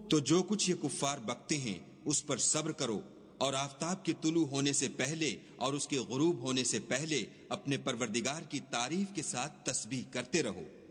तो जो कुछ ये कुफ्फार बकते हैं उस पर सब्र करो और आफताब के तुलू होने से पहले और उसके गुरूब होने से पहले अपने परवरदिगार की तारीफ के साथ तस्बीह करते रहो।